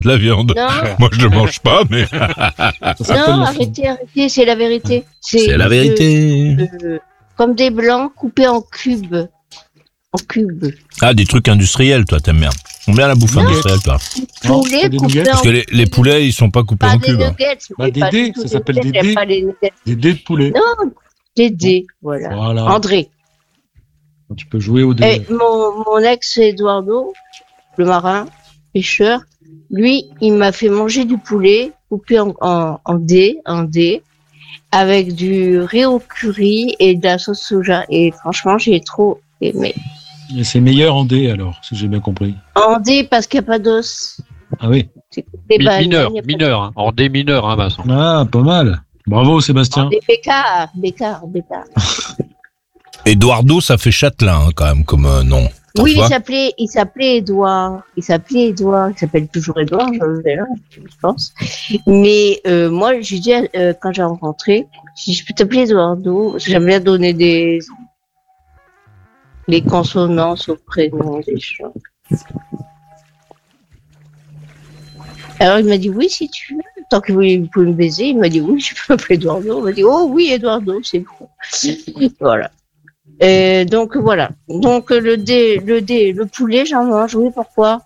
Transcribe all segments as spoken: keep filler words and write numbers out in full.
de la viande. Non. Moi, je ne mange pas, mais... Non, arrêtez, arrêtez, c'est la vérité. C'est la vérité. De, de, comme des blancs coupés en cubes. En cubes. Ah, des trucs industriels, toi, t'aimes bien. T'aimes bien la bouffe non. industrielle, toi. Poulet coupé en Parce que les, les poulets, ils sont pas coupés pas en des cubes. Nuggets, bah, des dés, ça s'appelle des dés. Des dés de poulet. Non, des dés, voilà. voilà. André. Tu peux jouer au dé. Et mon, mon ex Eduardo, le marin, pêcheur, lui, il m'a fait manger du poulet coupé en, en, en dés, en dés, avec du riz au curry et de la sauce soja. Et franchement, j'ai trop aimé. Et c'est meilleur en dés, alors, si j'ai bien compris. En dés, parce qu'il n'y a pas d'os. Ah oui. Mi- mineur, mineur, hein. En dés mineur, hein, Vincent. Ah, pas mal. Bravo, Sébastien. En dés Bécard, Bécard, Bécard. Eduardo, ça fait châtelain, hein, quand même, comme euh, nom. Oui, il s'appelait, il s'appelait Édouard. Il s'appelait Édouard. Il s'appelle toujours Édouard, je pense. Mais euh, moi, j'ai dit euh, quand j'ai rencontré, j'ai dit je peux t'appeler Eduardo. J'aime bien donner des les consonances au prénom des gens. Alors il m'a dit oui si tu veux. Tant que vous pouvez me baiser, il m'a dit oui, je peux m'appeler Eduardo. Il m'a dit oh oui Eduardo, c'est bon. Voilà. Et donc voilà. Donc le dé, le dé, le poulet, j'en mange. Oui, pourquoi?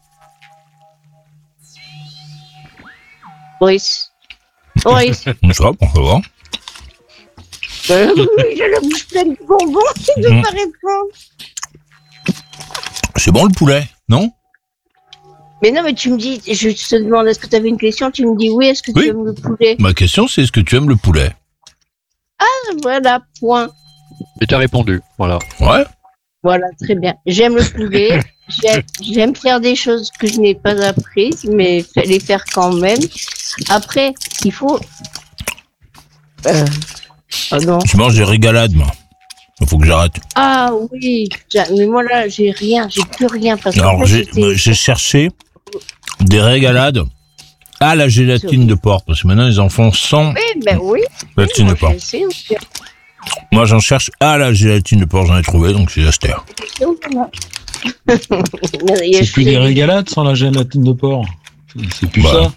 Boris. Boris. Je sais pas, on va voir. Euh, oui, j'ai la bouche pleine de bonbons. Il ne veut pas répondre. C'est bon le poulet, non? Mais non, mais tu me dis, je te demande, est-ce que tu avais une question? Tu me dis oui, est-ce que oui. tu aimes le poulet? Ma question, c'est est-ce que tu aimes le poulet? Ah, voilà, point. Et t'as répondu, voilà. Ouais. Voilà, très bien. J'aime le poulet. J'aime, j'aime faire des choses que je n'ai pas apprises, mais les faire quand même. Après, il faut... Euh... Oh non. Je mange des régalades, moi. Il faut que j'arrête. Ah oui, mais moi là, j'ai rien, j'ai plus rien. Parce Alors, que j'ai, j'ai cherché des régalades à la gélatine de porc, parce que maintenant, les enfants sans oui, ben oui. gélatine oui, de porc. Moi, j'en cherche à la gélatine de porc, j'en ai trouvé, donc j'ai acheté. C'est plus des régalades sans la gélatine de porc. C'est, c'est plus bah. ça.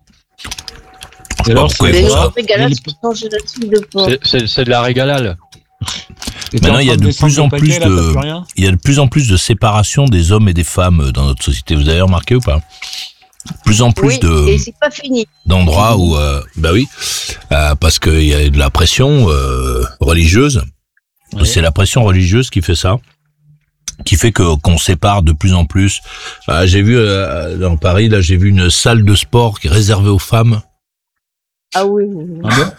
Et alors, c'est, les régalades sans gélatine de porc. C'est, c'est, c'est de la régalade. Maintenant, il y a de plus en plus de, il y a de plus en plus de séparation des hommes et des femmes dans notre société. Vous avez remarqué ou pas? De plus en plus oui, de, et c'est pas fini. d'endroits où, euh, bah oui, euh, parce qu'il y a de la pression euh, religieuse. Ouais. C'est la pression religieuse qui fait ça, qui fait que qu'on sépare de plus en plus. Euh, j'ai vu euh, dans Paris, là, j'ai vu une salle de sport qui est réservée aux femmes. Ah oui. Ah bon?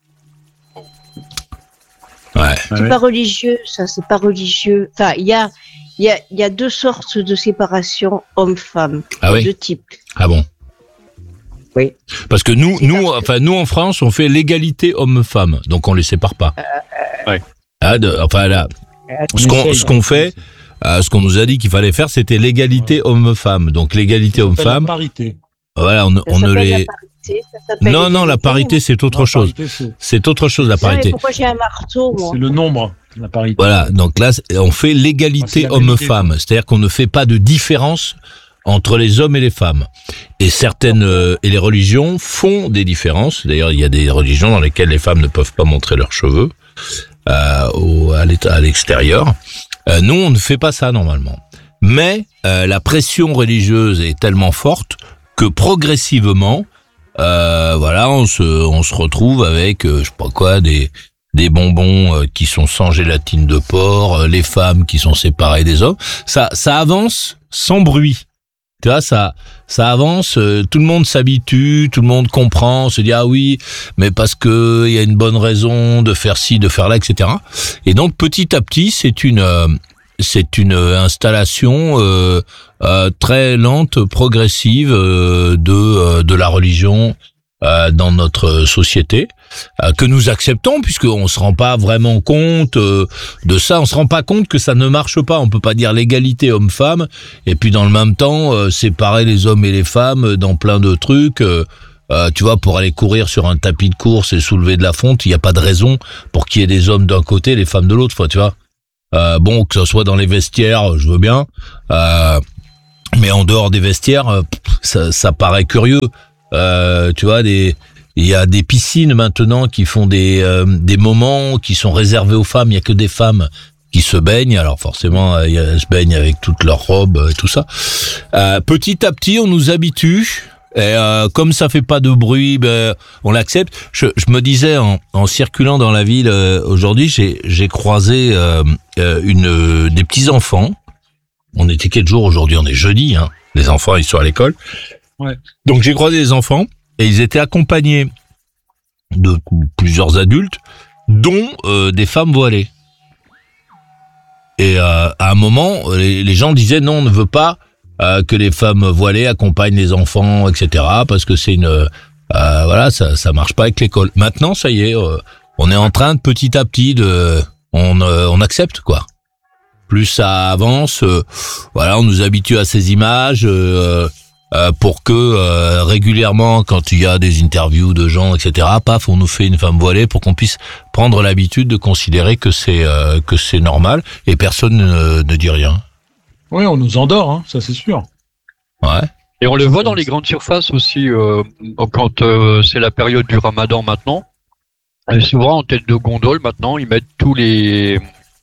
Ouais. C'est ouais. pas religieux, ça, c'est pas religieux. Enfin, il y a, il y a, il y a deux sortes de séparation homme-femme. Ah oui. Deux types. Ah bon? Oui. Parce que nous, c'est nous, enfin, nous en France, on fait l'égalité homme-femme, donc on les sépare pas. Euh, ouais. Ah, de, enfin là, ce qu'on, essaye, ce qu'on fait, euh, ce qu'on nous a dit qu'il fallait faire, c'était l'égalité ouais. homme-femme. Donc l'égalité ça homme-femme. La parité. Voilà, on, on ne les. Non, non, la parité, c'est autre non, chose. Parité, c'est... c'est autre chose, la parité. Pourquoi j'ai un marteau, moi? C'est le nombre, la parité. Voilà, donc là, on fait l'égalité ah, homme-femme. C'est-à-dire qu'on ne fait pas de différence entre les hommes et les femmes. Et certaines, euh, et les religions font des différences. D'ailleurs, il y a des religions dans lesquelles les femmes ne peuvent pas montrer leurs cheveux, euh, au, à, à l'extérieur. Euh, nous, on ne fait pas ça, normalement. Mais, euh, la pression religieuse est tellement forte que progressivement, Euh, voilà, on se, on se retrouve avec, euh, je sais pas quoi, des, des bonbons euh, qui sont sans gélatine de porc, euh, les femmes qui sont séparées des hommes. Ça, ça avance sans bruit. Tu vois, ça, ça avance. Euh, tout le monde s'habitue, tout le monde comprend, se dit ah oui, mais parce que il y a une bonne raison de faire ci, de faire là, et cetera. Et donc petit à petit, c'est une, euh, c'est une installation euh, euh, très lente, progressive euh, de euh, de la religion euh, dans notre société euh, que nous acceptons puisqu'on se rend pas vraiment compte euh, de ça. On se rend pas compte que ça ne marche pas. On peut pas dire l'égalité homme-femme et puis dans le même temps euh, séparer les hommes et les femmes dans plein de trucs. Euh, Euh, tu vois, pour aller courir sur un tapis de course et soulever de la fonte, il n'y a pas de raison pour qu'il y ait des hommes d'un côté et les femmes de l'autre, tu vois. Euh, bon, que ce soit dans les vestiaires, je veux bien. Euh, Mais en dehors des vestiaires, euh, ça, ça paraît curieux. Euh, tu vois, des, il y a des piscines maintenant qui font des, euh, des moments qui sont réservés aux femmes. Il y a que des femmes qui se baignent. Alors forcément, euh, elles se baignent avec toutes leurs robes et tout ça. Euh, petit à petit, on nous habitue. Et euh, comme ça fait pas de bruit, ben, on l'accepte. Je, je me disais en, en circulant dans la ville euh, aujourd'hui, j'ai, j'ai croisé euh, euh, une euh, des petits enfants. On était quel jour aujourd'hui? On est jeudi. Hein. Les enfants, ils sont à l'école. Ouais. Donc j'ai croisé les enfants et ils étaient accompagnés de plusieurs adultes, dont euh, des femmes voilées. Et euh, à un moment, les, les gens disaient non, on ne veut pas euh, que les femmes voilées accompagnent les enfants, et cetera. Parce que c'est une, euh, voilà, ça, ça marche pas avec l'école. Maintenant, ça y est, euh, on est en train de petit à petit de, on, euh, on accepte quoi. Plus ça avance, euh, voilà, on nous habitue à ces images. Euh, Euh, pour que euh, régulièrement, quand il y a des interviews de gens, et cetera, paf, on nous fait une femme voilée pour qu'on puisse prendre l'habitude de considérer que c'est euh, que c'est normal et personne ne, ne dit rien. Oui, on nous endort, hein, ça c'est sûr. Ouais. Et on le voit dans les grandes surfaces aussi, euh, quand euh, c'est la période du Ramadan maintenant. Et souvent en tête de gondole maintenant, ils mettent tous les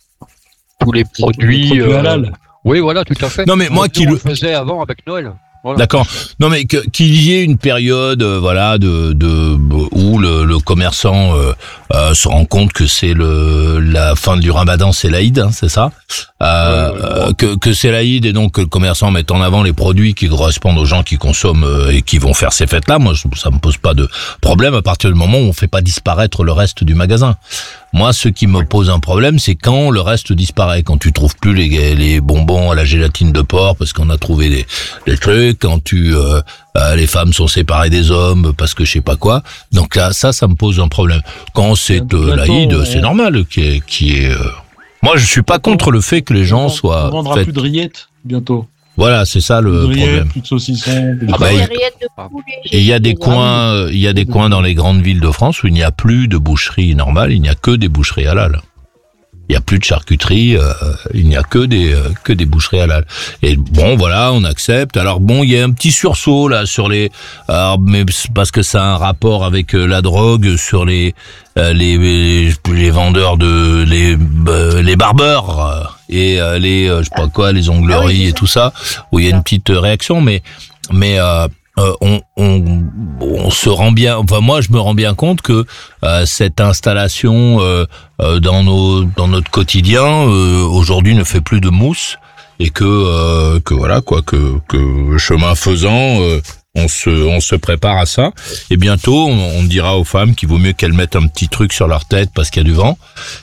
tous les produits. Les produits euh, halal. Oui, voilà, tout à fait. Non mais moi Nous, qui on le le faisait avant avec Noël. Voilà. D'accord. Non mais que, qu'il y ait une période, euh, voilà, de, de où le, le commerçant euh, euh, se rend compte que c'est le la fin du Ramadan, c'est l'Aïd, hein, c'est ça. Euh, ouais, ouais, ouais. euh, que, que c'est l'Aïd et donc que le commerçant mette en avant les produits qui correspondent aux gens qui consomment euh, et qui vont faire ces fêtes-là. Moi, ça me pose pas de problème à partir du moment où on fait pas disparaître le reste du magasin. Moi, ce qui me pose un problème, c'est quand le reste disparaît, quand tu trouves plus les, les bonbons à la gélatine de porc parce qu'on a trouvé des, des trucs, quand tu euh, euh, les femmes sont séparées des hommes parce que je sais pas quoi. Donc là, ça, ça me pose un problème. Quand c'est euh, l'Aïd, ouais. C'est normal qui est, qui est. Euh... Moi, je suis pas contre le fait que les gens on, soient. On vendra fait... plus de rillettes bientôt. Voilà, c'est ça le plus de problème. Plus de saucissons. Plus de ah bah, il... Et il y a des coins, il y a des coins dans les grandes villes de France où il n'y a plus de boucherie normale, il n'y a que des boucheries halal. Il n'y a plus de charcuterie, euh, il n'y a que des euh, que des boucheries halal. Et bon, voilà, on accepte. Alors bon, il y a un petit sursaut là sur les, alors, mais parce que ça a un rapport avec euh, la drogue sur les euh, les, les les vendeurs de les euh, les barbeurs euh, et euh, les euh, je sais pas quoi, les ongleries ah oui, et tout ça, où il y a une petite réaction, mais mais euh, Euh, on, on, on se rend bien, enfin moi je me rends bien compte que euh, cette installation euh, euh, dans nos dans notre quotidien euh, aujourd'hui ne fait plus de mousse et que euh, que voilà quoi que que chemin faisant euh, on se on se prépare à ça et bientôt on, on dira aux femmes qu'il vaut mieux qu'elles mettent un petit truc sur leur tête parce qu'il y a du vent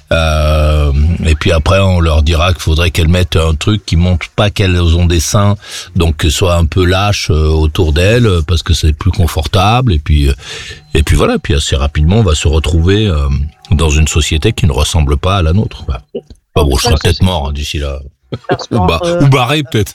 euh, et puis après on leur dira qu'il faudrait qu'elles mettent un truc qui montre pas qu'elles ont des seins donc que soit un peu lâche euh, autour d'elles parce que c'est plus confortable et puis euh, et puis voilà puis assez rapidement on va se retrouver euh, dans une société qui ne ressemble pas à la nôtre. Bah, bah bon je serai peut-être mort hein, d'ici là ou, ba- euh... ou barré peut-être.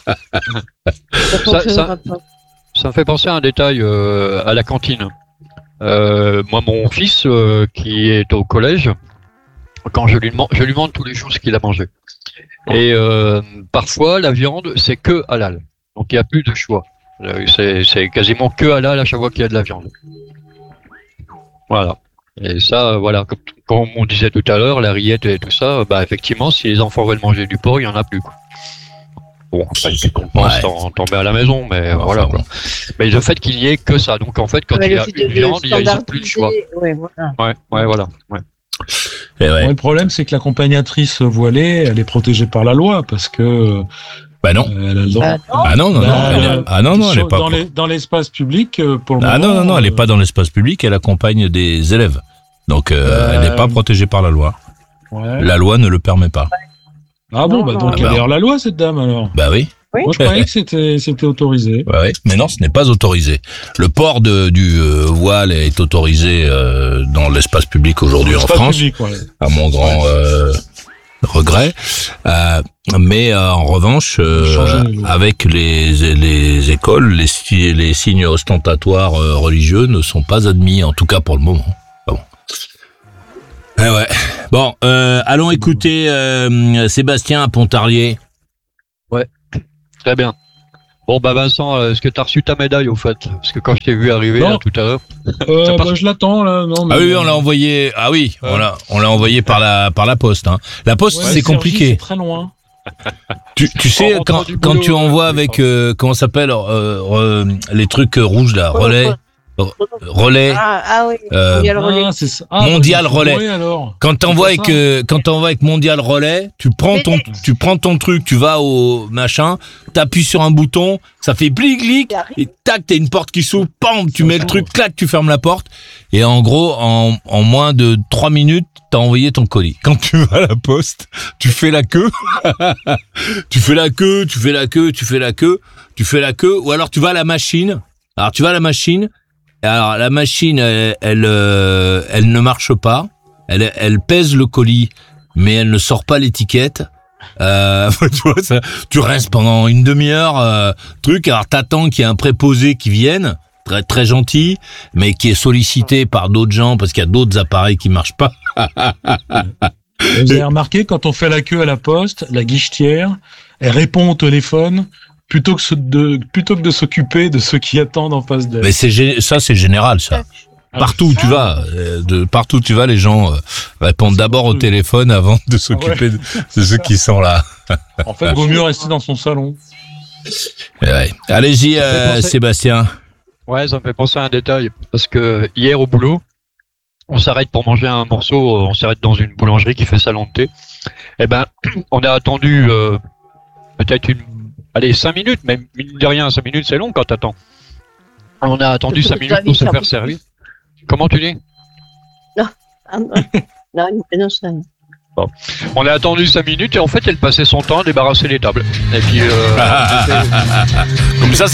ça, ça... Ça me fait penser à un détail euh, à la cantine. Euh, moi, mon fils, euh, qui est au collège, quand je lui demande, je lui demande tous les jours ce qu'il a mangé. Et euh, parfois, la viande, c'est que halal. Donc, il n'y a plus de choix. C'est, c'est quasiment que halal à chaque fois qu'il y a de la viande. Voilà. Et ça, voilà, comme, comme on disait tout à l'heure, la rillette et tout ça, bah effectivement, si les enfants veulent manger du porc, il n'y en a plus, quoi. Bon, après, c'est qu'on pense ouais. en tomber à la maison, mais enfin, voilà. Quoi. Bon. Mais le fait qu'il n'y ait que ça, donc en fait, quand ouais, il y a une de, viande, il n'y a plus de choix. Ouais, voilà. Ouais, ouais, voilà. Ouais. Et ouais. Bon, le problème, c'est que l'accompagnatrice voilée, elle est protégée par la loi, parce que. Bah non. Euh, elle a le droit. Ah non, non, non. Bah, elle est... Ah non, non, elle est pas. Dans, les, dans l'espace public, pour le ah moment. non, non, non, elle n'est pas dans l'espace public, elle accompagne des élèves. Donc, euh, euh... elle n'est pas protégée par la loi. Ouais. La loi ne le permet pas. Ah bon, bah donc ah elle est hors la loi, cette dame, alors. Bah oui. Oui. Moi, je croyais que c'était, c'était autorisé. Ouais, ouais, mais non, ce n'est pas autorisé. Le port de, du euh, voile est autorisé euh, dans l'espace public aujourd'hui en France, public, ouais. À mon grand euh, regret. Euh, mais euh, en revanche, euh, les avec les, les écoles, les, les signes ostentatoires euh, religieux ne sont pas admis, en tout cas pour le moment. Ah bon. Eh ouais. Bon, euh, allons écouter euh, Sébastien à Pontarlier. Ouais. Très bien. Bon, bah Vincent, est-ce que t'as reçu ta médaille au fait? Parce que quand je t'ai vu arriver là, tout à l'heure. Euh, bah, je l'attends là. Non, mais... Ah oui, on l'a envoyé. Ah oui, euh... on l'a, on l'a envoyé par la, par la poste. Hein. La poste, ouais, c'est compliqué. C'est très loin. Tu, tu sais, quand, quand tu envoies avec, euh, comment ça s'appelle, euh, euh, les trucs rouges là, relais. Relais, ah, ah oui, euh, mondial relais. Ah, c'est ça. Ah, mondial bah, relais. Relais, alors. Quand t'envoies avec, euh, quand t'envoies avec mondial relais, tu prends ton, tu prends ton truc, tu vas au machin, t'appuies sur un bouton, ça fait blic blic, et tac, t'as une porte qui s'ouvre, pam, tu mets le truc, clac, tu fermes la porte, et en gros, en, en moins de trois minutes, t'as envoyé ton colis. Quand tu vas à la poste, tu fais la queue, tu fais la queue, tu fais la queue, tu fais la queue, tu fais la queue, ou alors tu vas à la machine. Alors tu vas à la machine. Alors la machine, elle, elle, euh, elle ne marche pas. Elle, elle pèse le colis, mais elle ne sort pas l'étiquette. Euh, tu vois, ça, tu restes pendant une demi-heure, euh, truc. Alors t'attends qu'il y ait un préposé qui vienne, très très gentil, mais qui est sollicité par d'autres gens parce qu'il y a d'autres appareils qui marchent pas. Vous avez remarqué, quand on fait la queue à la poste, la guichetière, elle répond au téléphone. Plutôt que, de, plutôt que de s'occuper de ceux qui attendent en face d'elle. Mais c'est ça, c'est général, ça. Partout où tu vas, de partout où tu vas, les gens euh, répondent d'abord au téléphone avant de s'occuper ouais. de, de ceux qui sont là. En fait, il vaut mieux rester dans son salon. Ouais. Allez-y, euh, penser... Sébastien. Ouais, ça me fait penser à un détail. Parce que hier au boulot, on s'arrête pour manger un morceau, on s'arrête dans une boulangerie qui fait salon de thé. Eh ben, on a attendu euh, peut-être une Allez, cinq minutes, même mine de rien, cinq minutes, c'est long quand t'attends. On a attendu cinq minutes pour se faire servir. Comment tu dis? Non, non, non, ça. Bon. On a attendu cinq minutes et en fait, elle passait son temps à débarrasser les tables. Et puis, euh, comme ça,